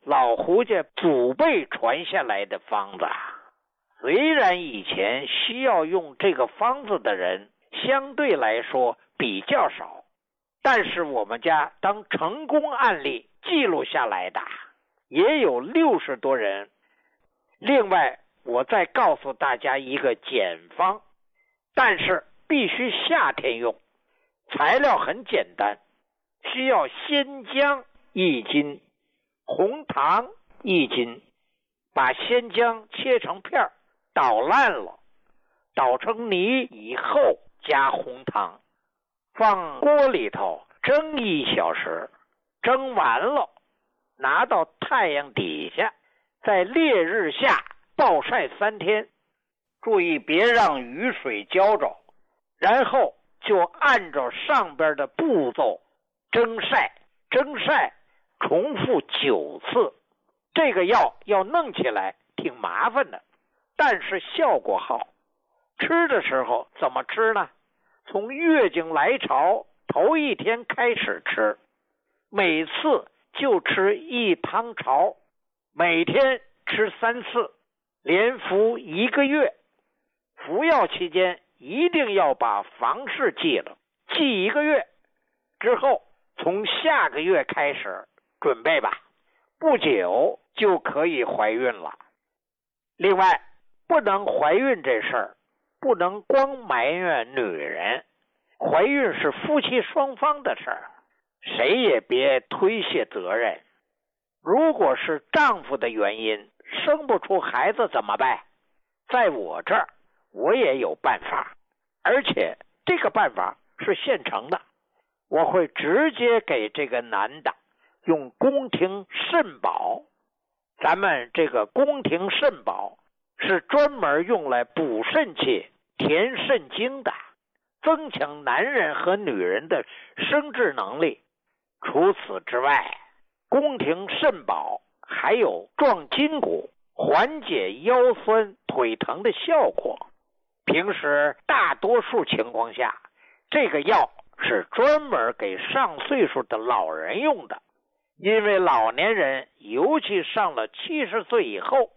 老胡家祖辈传下来的方子。虽然以前需要用这个方子的人相对来说比较少，但是我们家当成功案例记录下来的也有60多人。另外，我再告诉大家一个简方，但是必须夏天用，材料很简单，需要鲜姜1斤，红糖1斤。把鲜姜切成片，捣烂了，捣成泥以后加红糖，放锅里头蒸1小时，蒸完了拿到太阳底下，在烈日下暴晒3天，注意别让雨水浇着，然后就按照上边的步骤蒸晒，重复9次。这个药要弄起来挺麻烦的，但是效果好。吃的时候怎么吃呢？从月经来潮头1天开始吃，每次就吃1汤勺，每天吃3次，连服1个月。服药期间一定要把房事记了，记1个月之后，从下个月开始准备吧，不久就可以怀孕了。另外，不能怀孕这事儿，不能光埋怨女人，怀孕是夫妻双方的事儿，谁也别推卸责任。如果是丈夫的原因生不出孩子怎么办？在我这儿我也有办法，而且这个办法是现成的，我会直接给这个男的用宫廷肾宝。咱们这个宫廷肾宝是专门用来补肾气、填肾精的，增强男人和女人的生殖能力。除此之外，宫廷肾宝还有壮筋骨、缓解腰酸腿疼的效果。平时大多数情况下，这个药是专门给上岁数的老人用的，因为老年人尤其上了70岁以后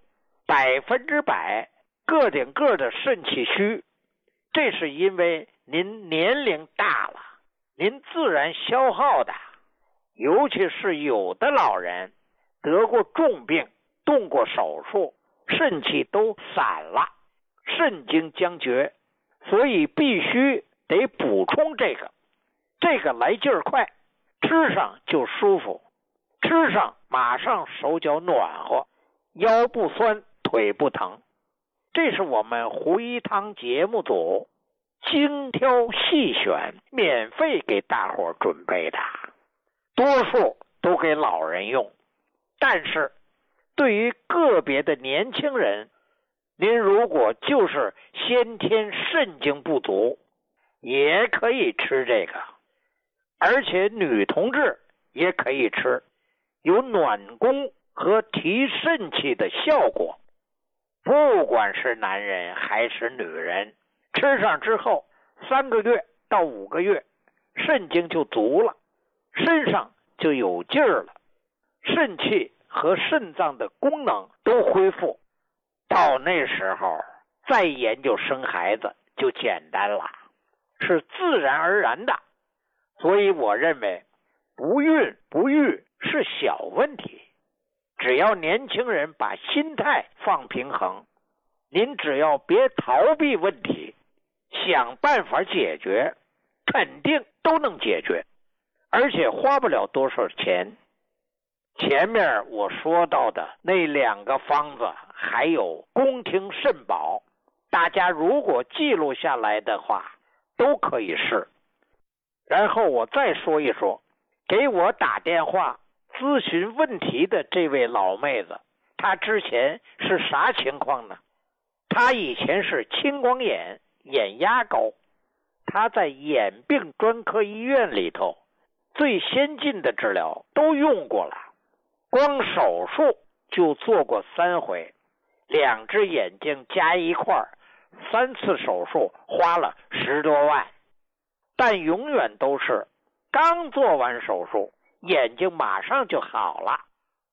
，100%个顶个的肾气虚，这是因为您年龄大了，您自然消耗的。尤其是有的老人得过重病，动过手术，肾气都散了，肾精将绝，所以必须得补充这个。这个来劲儿快，吃上就舒服，吃上马上手脚暖和，腰不酸腿不疼。这是我们胡一汤节目组精挑细选免费给大伙准备的，多数都给老人用，但是对于个别的年轻人，您如果就是先天肾精不足，也可以吃这个，而且女同志也可以吃，有暖宫和提肾气的效果。不管是男人还是女人，吃上之后3个月到5个月，肾精就足了，身上就有劲儿了，肾气和肾脏的功能都恢复。到那时候再研究生孩子就简单了，是自然而然的。所以我认为不孕不育是小问题，只要年轻人把心态放平衡，您只要别逃避问题，想办法解决，肯定都能解决，而且花不了多少钱。前面我说到的那2个方子还有宫廷肾宝，大家如果记录下来的话都可以试。然后我再说一说给我打电话咨询问题的这位老妹子，她之前是啥情况呢？她以前是青光眼，眼压高，她在眼病专科医院里头最先进的治疗都用过了，光手术就做过3回，2只眼睛加一块，3次手术花了10多万，但永远都是刚做完手术眼睛马上就好了，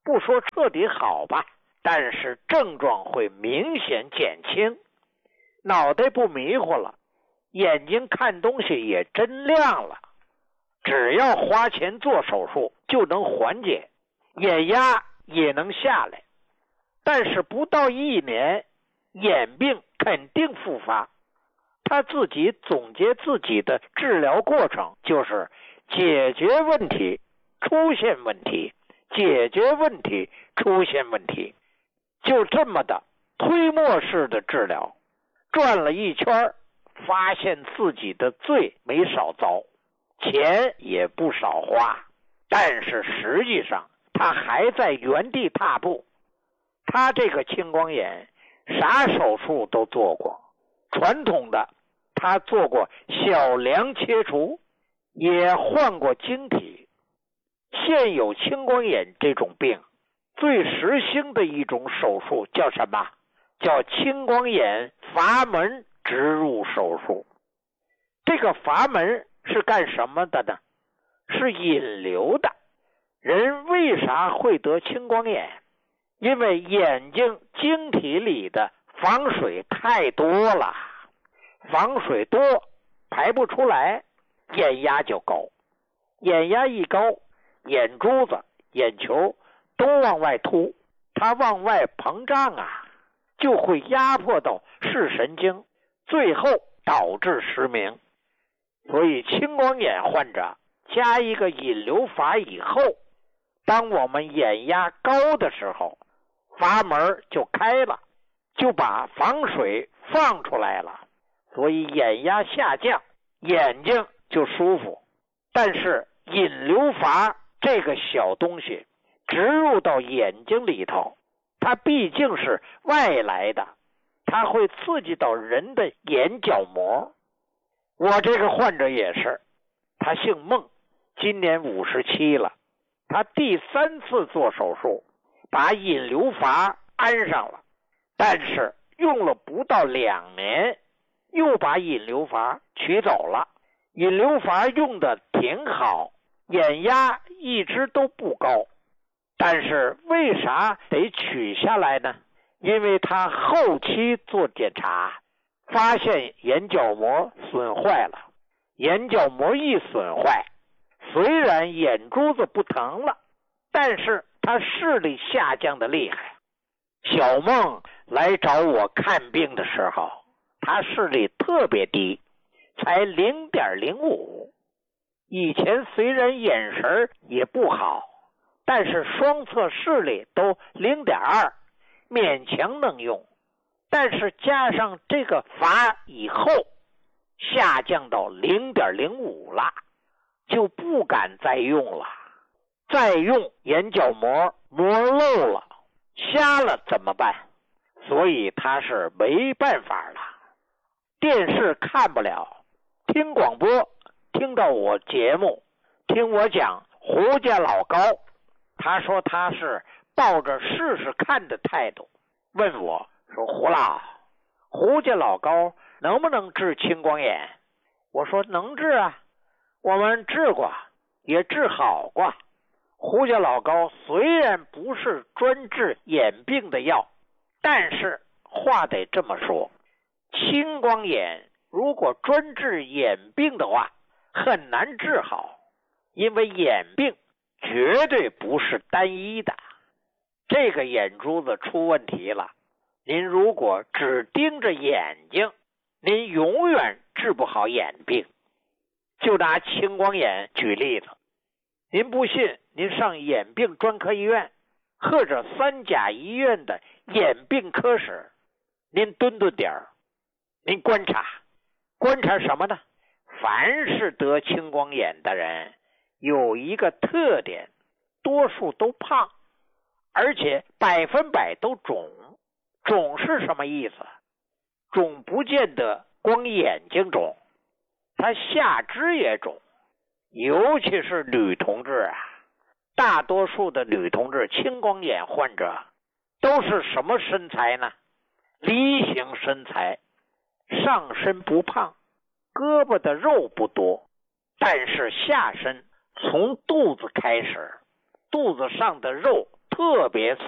不说彻底好吧，但是症状会明显减轻，脑袋不迷糊了，眼睛看东西也真亮了。只要花钱做手术就能缓解，眼压也能下来。但是不到1年，眼病肯定复发。他自己总结自己的治疗过程，就是解决问题，出现问题，解决问题，出现问题，就这么的推磨式的治疗，转了一圈，发现自己的罪没少遭，钱也不少花，但是实际上他还在原地踏步。他这个青光眼啥手术都做过，传统的他做过小梁切除，也换过晶体。现有青光眼这种病最时兴的一种手术叫什么？叫青光眼阀门植入手术。这个阀门是干什么的呢？是引流的。人为啥会得青光眼？因为眼睛晶体里的房水太多了，房水多排不出来，眼压就高。眼压一高，眼珠子、眼球都往外凸，它往外膨胀啊，就会压迫到视神经，最后导致失明。所以青光眼患者加一个引流阀以后，当我们眼压高的时候，阀门就开了，就把房水放出来了，所以眼压下降，眼睛就舒服。但是引流阀这个小东西植入到眼睛里头，它毕竟是外来的，它会刺激到人的眼角膜。我这个患者也是，他姓孟，今年57了，他第3次做手术，把引流阀安上了，但是用了不到2年，又把引流阀取走了。引流阀用的挺好，眼压一直都不高，但是为啥得取下来呢？因为他后期做检查，发现眼角膜损坏了。眼角膜一损坏，虽然眼珠子不疼了，但是他视力下降的厉害。小孟来找我看病的时候，他视力特别低，才 0.05。以前虽然眼神也不好，但是双侧视力都 0.2， 勉强能用。但是加上这个阀以后，下降到 0.05 了，就不敢再用了。再用眼角膜磨漏了，瞎了怎么办？所以他是没办法了。电视看不了，听广播，听到我节目，听我讲胡家老高，他说他是抱着试试看的态度，问我说胡老，胡家老高能不能治青光眼？我说能治啊，我们治过，也治好过。胡家老高虽然不是专治眼病的药，但是话得这么说，青光眼如果专治眼病的话，很难治好，因为眼病绝对不是单一的。这个眼珠子出问题了，您如果只盯着眼睛，您永远治不好眼病。就拿青光眼举例子，您不信，您上眼病专科医院或者3甲医院的眼病科室，您蹲点儿，您观察什么呢？凡是得青光眼的人有一个特点，多数都胖，而且100%都肿。肿是什么意思？肿不见得光眼睛肿，他下肢也肿，尤其是女同志啊，大多数的女同志青光眼患者都是什么身材呢？梨形身材，上身不胖，胳膊的肉不多，但是下身从肚子开始，肚子上的肉特别